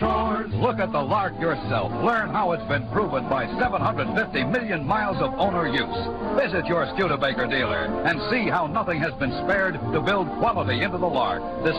chores. Look at the Lark yourself. Learn how it's been proven by 750 million miles of owner use. Visit your Studebaker dealer and see how nothing has been spared to build quality into the Lark, this